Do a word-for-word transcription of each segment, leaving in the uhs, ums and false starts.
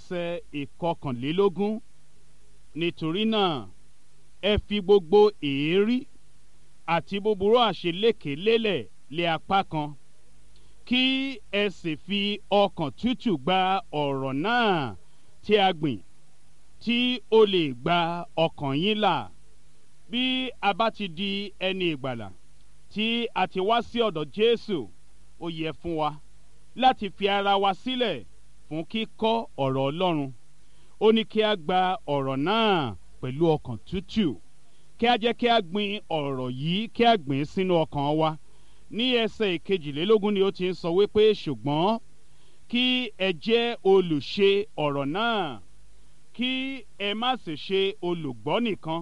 ẹsẹ̀ ìkọkànlélógún. Nítorí náà ẹ fi gbogbo èérí àti búburú àṣeléke lélẹ̀ lé apá kan, kí ẹ sì fi ọkàn tútù gba ọ̀rọ̀ náà tí a gbìn, tí ó lè gba ọkàn yín là. Bí a bá ti di ẹni ìgbàlà, tí a ti wá sí ọ̀dọ̀ Jésù, ó yẹ fún wa láti fi ara wa sílẹ̀ fún kíkọ́ ọ̀rọ̀ Ọlọ́run. Ó ní kí a gba ọ̀rọ̀ náà pẹ̀lú ọkàn tútù, kí a jẹ́ kí a gbin ọ̀rọ̀ yìí, kí a gbìn sínú ọkàn wa. Ní ẹsẹ̀ ìkejìlélógún ni ó ti ń sọ wípé ṣùgbọ́n kí ẹ jẹ́ olùṣe ọ̀rọ̀ náà, kí ẹ má sì ṣe olùgbọ́ nìkan,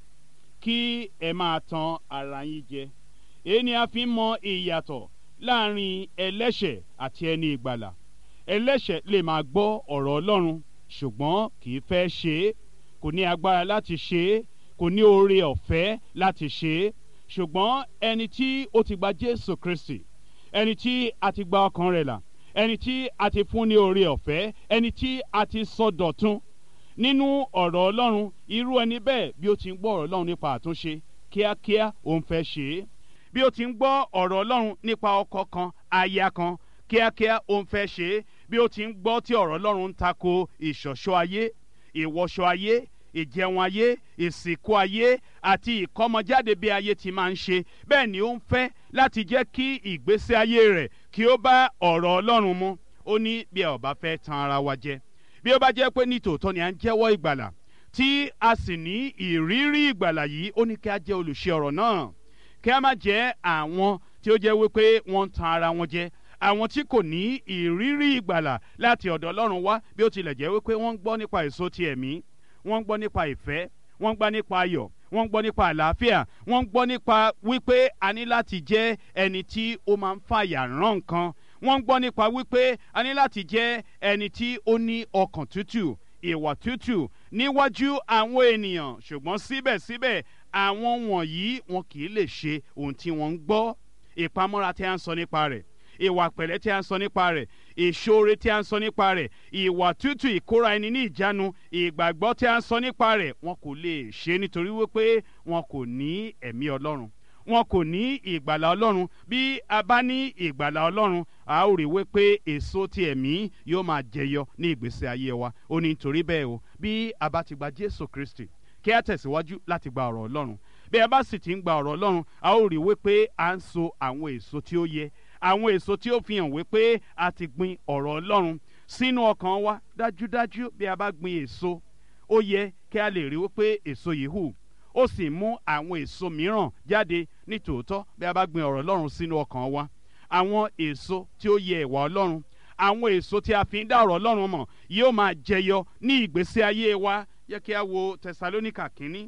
kí ẹ máa tan ara yín jẹ. Èyí ni a fi ń mọ ìyàtọ̀ láàrin ẹlẹ́ṣẹ̀ àti ẹni ìgbàlà. Ẹlẹ́ṣẹ̀ lè máa gbọ́ ọ̀rọ̀ Ọlọ́run ṣùgbọ́n kì í fẹ́ ṣe é, kò ní agbára láti ṣe é, kò ní oore ọ̀fẹ́ láti ṣe é. Ṣùgbọ́n ẹni tí ó ti gba Jésù Kristi, ẹni tí a ti gba ọkàn rẹ̀ là, ẹni tí a ti fún ní oore ọ̀fẹ́, ẹni tí a ti sọ dọ̀tun nínú ọ̀rọ̀ Ọlọ́run, irú ẹni bẹ́ẹ̀ bí ó ti ń gbọ́ ọ̀rọ̀ Ọlọ́run nípa àtúnṣe, kíákíá òun fẹ́ ṣe é. Bí ó ti ń gbọ́ ọ̀rọ̀ Ọlọ́run nípa ọkọ kan, aya kan, kíákíá òun fẹ́ ṣe é. Bí ó ti ń gbọ́ tí ọ̀rọ̀ Ọlọ́run ń tako ìṣọ̀ṣọ́ ayé, ìwọṣọ ayé, ìjẹun ayé, ìsìnkú ayé àti ìkọ́mọjáde bí ayé ti máa ń ṣe, bẹ́ẹ̀ ni ó ń fẹ́ láti jẹ́ kí ìgbésí ayé rẹ̀ kí ó bá ọ̀rọ̀ Ọlọ́run mu. Ó ní bí a ò bá fẹ́ tan ara wa jẹ, bí ó bá jẹ́ pé ní tòótọ́ ni à ń jẹ́wọ́ ìgbàlà, tí a sì ní ìrírí ìgbàlà yìí, ó ní kí a jẹ́ olùṣe ọ̀rọ̀ náà, kí a má jẹ́ àwọn tí ó jẹ́ wípé wọ́n ń tan ara wọn jẹ, àwọn tí kò ní ìrírí ìgbàlà láti ọ̀dọ̀ Ọlọ́run wá, bí ó tilẹ̀ jẹ́ wípé wọ́n ń gbọ́ nípa èso ti ẹ̀mí, wọ́n ń gbọ́ nípa ìfẹ́, wọ́n ń gbọ́ nípa ayọ̀, wọ́n ń gbọ́ nípa àlàáfíà, wọ́n ń gbọ́ nípa wípé a ní láti jẹ́ ẹni tí ó máa ń fàyà rán nǹkan, wọ́n ń gbọ́ nípa wípé a ní láti jẹ́ ẹni tí ó ní ọkàn tútù, ìwà tútù níwájú àwọn ènìyàn. Ṣùgbọ́n síbẹ̀síbẹ̀ àwọn wọ̀nyí wọn kì í lè ṣe ohun tí wọ́n ń gbọ́. Ìpamọ́ra tí a ń sọ nípa rẹ̀, ìwà pẹ̀lẹ́ tí a ń sọ nípa rẹ̀, ìṣoore tí a ń sọ nípa rẹ̀, ìwà tútù, ìkóra ẹni ní ìjánu, ìgbàgbọ́ tí a ń sọ nípa rẹ̀, wọn kò lè ṣe nítorí wípé wọn kò ní ẹ̀mí Ọlọ́run, wọn kò ní ìgbàlà Ọlọ́run. Bí a bá ní ìgbàlà Ọlọ́run, a ó rí wípé èso ti ẹ̀mí yóò máa jẹyọ ní ìgbésí ayé wa. Ó ní nítorí bẹ́ẹ̀ o, bí a bá ti gba Jésù Kristi, kí a tẹ̀síwájú láti gba ọ̀rọ̀ Ọlọ́run. Bí a bá sì ti ń gba ọ̀rọ̀ Ọlọ́run, a ó rí wípé à ń so àwọn èso tí ó yẹ, àwọn èso tí ó fi hàn wípé a ti gbin ọ̀rọ̀ Ọlọ́run sínú ọkàn wa. Dájúdájú bí a bá gbin èso, ó yẹ kí a lè rí wípé èso yìí hù, ó sì mú àwọn èso mìíràn jáde. Ní tòótọ́, bí a bá gbin ọ̀rọ̀ Ọlọ́run sínú ọkàn wa, àwọn èso tí ó yẹ ìwà Ọlọ́run, àwọn èso tí a fi ń dá ọ̀rọ̀ Ọlọ́run mọ̀ yóò máa jẹyọ ní ìgbésí ayé wa. Yẹ kí a wo Tẹsalóníkà kínní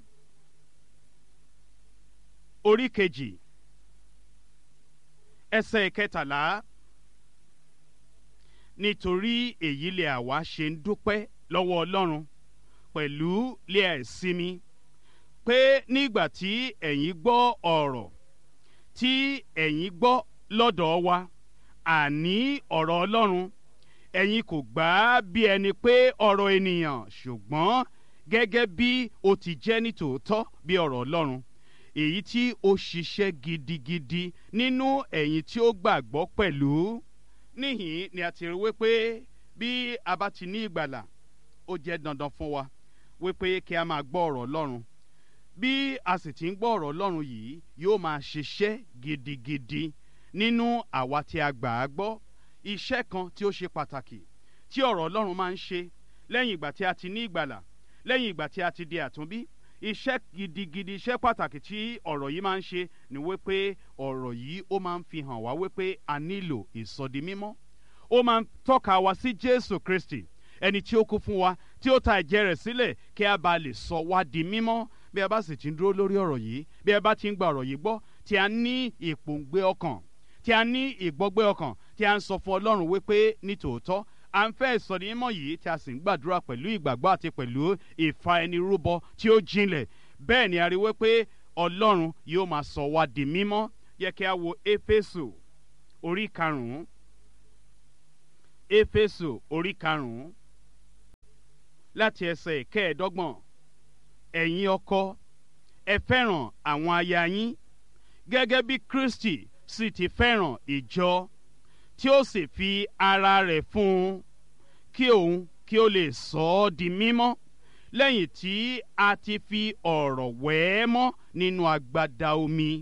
orí kejì ẹsẹ̀ kẹtàlá. Nítorí èyí lè àwa ṣe ń dúpẹ́ lọ́wọ́ Ọlọ́run pẹ̀lú lé àìsinmi, pé nígbà tí ẹ̀yin gbọ́ ọ̀rọ̀ tí ẹ̀yin gbọ́ lọ́dọ̀ wa, àní ọ̀rọ̀ Ọlọ́run, ẹ̀yin kò gbà á bí ẹni pé ọ̀rọ̀ ènìyàn, ṣùgbọ́n gẹ́gẹ́ bí ó ti jẹ́ ní tòótọ́ bí ọ̀rọ̀ Ọlọ́run, èyí tí ó ṣiṣẹ́ gidigidi nínú ẹ̀yin tí ó gbàgbọ́ pẹ̀lú. Níhìn ni a ti rí wípé bí a bá ti ní ìgbàlà, ó jẹ́ dandan fún wa wípé kí a máa gbọ́ ọ̀rọ̀ Ọlọ́run. Bí a sì ti ń gbọ́ ọ̀rọ̀ Ọlọ́run yìí, yóò máa ṣiṣẹ́ gidigidi nínú àwa tí a gbà á gbọ́. Iṣẹ́ kan tí ó ṣe pàtàkì tí ọ̀rọ̀ Ọlọ́run máa ń ṣe lẹ́yìn ìgbà tí a ti ní ìgbàlà, lẹ́yìn ìgbà tí a ti di àtúnbí, iṣẹ́ gidigidi, iṣẹ́ pàtàkì tí ọ̀rọ̀ yìí máa ń ṣe ni wípé ọ̀rọ̀ yìí ó máa ń fi hàn wá wípé a nílò ìsọdimímọ́. Ó máa ń tọ́ka wa sí Jésù Kristi, ẹni tí ó kú fún wa, tí ó ta ẹ̀jẹ̀ rẹ̀ sílẹ̀ kí a bá lè sọ wá di mímọ́. Bí a bá sì ti ń dúró lórí ọ̀rọ̀ yìí, bí a bá ti ń gba ọ̀rọ̀ yìí gbọ́, tí a ní ìpòǹgbẹ ọkàn, tí a ní ìgbọ́gbẹ́ ọkàn, tí a ń sọ fún Ọlọ́run wípé ní tòótọ́ à ń fẹ́ ìsọdimímọ́ yìí, tí a sì ń gbàdúrà pẹ̀lú ìgbàgbọ́ àti pẹ̀lú ìfa ẹni rúbọ tí ó jinlẹ̀, bẹ́ẹ̀ ni a rí wípé Ọlọ́run yóò máa sọ wá di mímọ́. Yẹ kí a wo Éfésù orí karùn-ún, Éfésù orí karùn-ún láti ẹsẹ̀ kẹẹ̀ẹ́dọ́gbọ̀n. Ẹ̀yin ọkọ, ẹ fẹ́ràn àwọn aya yín gẹ́gẹ́ bí Kristi sì ti fẹ́ràn ìjọ, tí ó sì fi ara rẹ̀ fún un, kí òun kí ó lè sọ ọ́ di mímọ́, lẹ́yìn tí a ti fi ọ̀rọ̀ wẹ̀ ẹ́ mọ́ nínú agbada omi,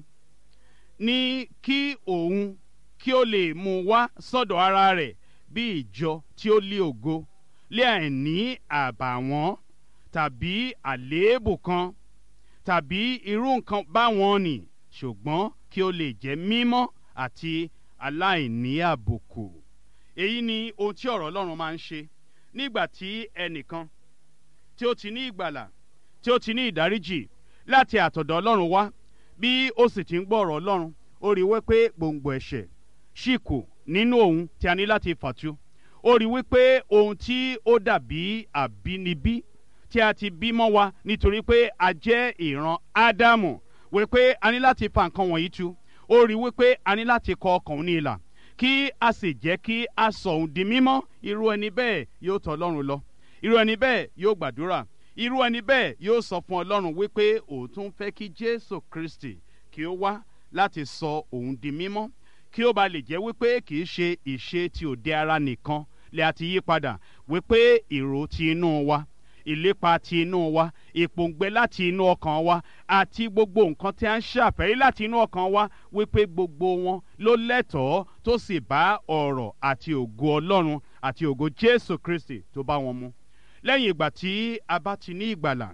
ní kí òun kí ó lè mú wá sọ́dọ̀ ara rẹ̀ bí ìjọ tí ó lé ògo, lé àìní àbàwọ́n tàbí àléébù kan tàbí irú nǹkan báwọn nì, ṣùgbọ́n kí ó lè jẹ́ mímọ́ àti aláìní àbùkù. Èyí ni ohun tí ọ̀rọ̀ Ọlọ́run máa ń ṣe nígbà tí ẹnìkan tí ó ti ní ìgbàlà, tí ó ti ní ìdáríjì láti àtọ̀dọ̀ Ọlọ́run wá, bí ó sì ti ń gbọ́ ọ̀rọ̀ Ọlọ́run, ó rí wípé gbòǹgbò ẹ̀ṣẹ̀ ṣì kù nínú òun tí a ní láti fàtu. Ó rí wípé ohun tí ó dàbí àbínibí tí a ti bí mọ́ wa nítorí pé a jẹ́ ìran Ádámù, wípé a ní láti fa nǹkan wọ̀nyí tu. Ó rí wípé a ní láti kọ ọkàn ní ìlà, kí a sì jẹ́ kí a sọ òun di mímọ́. Irú ẹni bẹ́ẹ̀ yóò tọ̀ Ọlọ́run lọ, irú ẹni bẹ́ẹ̀ yóò gbàdúrà, irú ẹni bẹ́ẹ̀ yóò sọ fún Ọlọ́run wípé òun tún fẹ́ kí Jésù Kristi kí ó wá láti sọ òun di mímọ́, kí ó ba lè jẹ́ wípé kì í ṣe ìṣe ti òde ara nìkan lè àti yí padà, wípé ìrò ti inú wa, ìlépa ti inú wa, ìpòǹgbẹ láti inú ọkàn wa, àti gbogbo nǹkan tí a ń ṣàfẹ́rí láti inú ọkàn wa, wípé gbogbo wọn ló lẹ́tọ̀ọ́ tó sì bá ọ̀rọ̀ àti ògo Ọlọ́run àti ògo Jésù Kristi tó bá wọn mu. Lẹ́yìn ìgbà tí a bá ti ní ìgbàlà,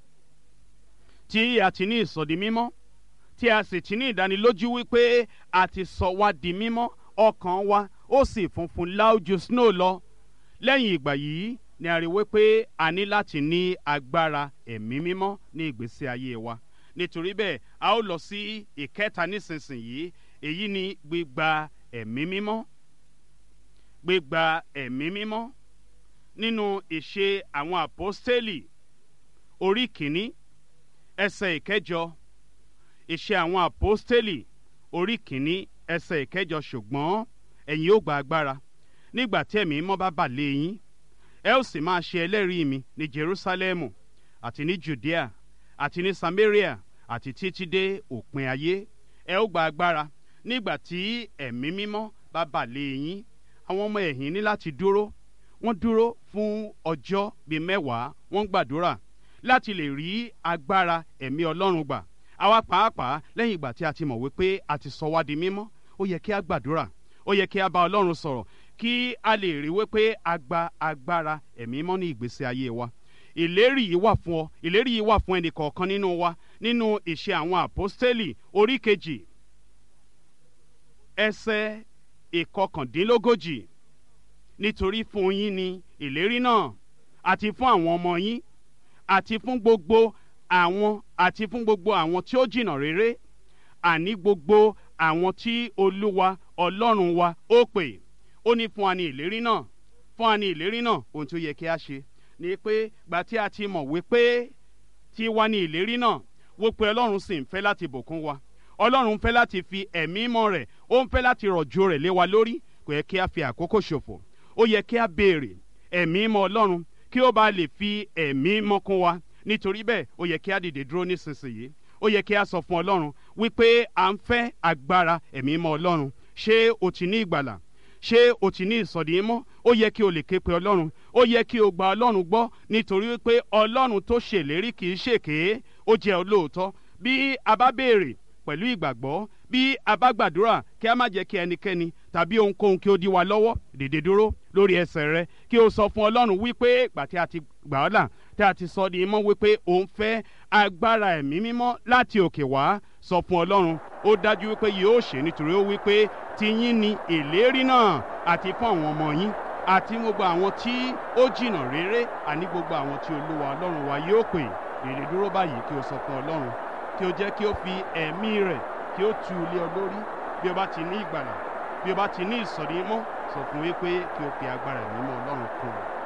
tí a ti ní ìsọdi mímọ́, tí a sì ti ní ìdánilójú wípé a ti sọ wá di mímọ́, ọkàn wa ó sì funfun láójú snow lọ. Lẹ́yìn ìgbà yìí ni a rí wípé a ní láti ní agbára ẹ̀mí mímọ́ ní ìgbésí ayé wa. Nítorí bẹ́ẹ̀ a ó lọ sí ìkẹta nísinsìnyí, èyí ni gbígba ẹ̀mí mímọ́. Gbígba ẹ̀mí mímọ́ nínú ìṣe àwọn àpọ́stélì orí kìíní ẹsẹ̀ ìkẹjọ. Ìṣe àwọn àpọ́stélì orí kìíní ẹsẹ̀ ìkẹjọ. Ṣùgbọ́n ẹ̀yin ó gba agbára nígbà tí ẹ̀mí mímọ́ bá bà lé yín, ẹ ó sì máa ṣe ẹlẹ́rìí mi ní Jerúsálẹ́mù àti ní Jùdíà àti ní Samaria àti títí dé òpin ayé. Ẹ ó gba agbára nígbà tí ẹ̀mí mímọ́ bá bà lé yín. Àwọn ọmọ ẹ̀yìn ní láti dúró. Wọ́n dúró fún ọjọ́ bíi mẹ́wàá, wọ́n gbàdúrà láti lè rí agbára ẹ̀mí Ọlọ́run gbà. Àwa pàápàá lẹ́yìn ìgbà tí a ti mọ̀ wípé a ti sọ wá di mímọ́, ó yẹ kí a gbàdúrà, ó yẹ kí a bá Ọlọ́run sọ̀rọ̀, kí a lè rí wípé a gba agbára ẹ̀mí mímọ́ ní ìgbésí ayé wa. Ìlérí yìí wà fún ọ, ìlérí yìí wà fún ẹnì kọ̀ọ̀kan nínú wa nínú Ìṣe àwọn àpọ́stélì orí kejì ẹsẹ̀ ìkọkàndínlógójì. Nítorí fún yín ni ìlérí náà, àti fún àwọn ọmọ yín, àti fún gbogbo àwọn àti fún gbogbo àwọn tí ó jìnnà réré, àní gbogbo àwọn tí Olúwa Ọlọ́run wa ó pè. Ó ní fún wa ní ìlérí náà, fún wa ní ìlérí náà. Ohun tí ó yẹ kí a ṣe ni pé gbà tí a ti mọ̀ wípé tí wá ní ìlérí náà, wípé Ọlọ́run sì ń fẹ́ láti bùkún wa, Ọlọ́run ń fẹ́ láti fi ẹ̀mí mọ́ rẹ̀, ó ń fẹ́ láti rọ̀jò rẹ̀ lé wa lórí. Kò yẹ kí a fi àkókò ṣòfò. Ó yẹ kí a béèrè ẹ̀mí mọ́ Ọlọ́run kí ó bá lè fi ẹ̀mí mọ́ kún wa. Nítorí bẹ́ẹ̀ ó yẹ kí a dìde dúró nísinsìnyí. Ó yẹ kí a sọ fún Ọlọ́run wípé à ń fẹ́ agbára ẹ̀mí mọ́ Ọlọ́run. Ṣé o ti ní ìgbàlà? Ṣé o ti ní ìsọdi mímọ́? Ó yẹ kí o lè ké pe Ọlọ́run. Ó yẹ kí o gba Ọlọ́run gbọ́, nítorí wípé Ọlọ́run tó ṣèlérí kì í ṣèké, ó jẹ́ olóòótọ́. Bí a bá béèrè pẹ̀lú ìgbàgbọ́, bí a bá gbàdúrà, kí a má jẹ́ kí ẹnikẹ́ni tàbí ohunkóhun kí ó dí wa lọ́wọ́. Dìde dúró lórí ẹsẹ̀ rẹ kí o sọ fún Ọlọ́run wípé ìgbà tí a ti gbà ọ́ là, tí a ti sọ di mímọ́, wípé o ń fẹ́ agbára ẹ̀mí mímọ́ láti òkè wá. Sọ fún Ọlọ́run, ó dájú wípé yóò ṣe, nítorí ó wípé tiyín ni ìlérí náà, àti fún àwọn ọmọ yín, àti gbogbo àwọn tí ó jìnnà réré, àní gbogbo àwọn tí Olúwa Ọlọ́run wa yóò pè. Dìde dúró báyìí kí o sọ fún Ọlọ́run, kí o jẹ́ kí o fi ẹ̀mí rẹ̀ kí o tú lé ọ lórí. Bí o bá ti ní ìgbàlà, bí o bá ti ní ìsọdi mímọ́, sọ fún wípé kí o fi agbára ẹ̀mí mọ́ Ọlọ́run kún ọ.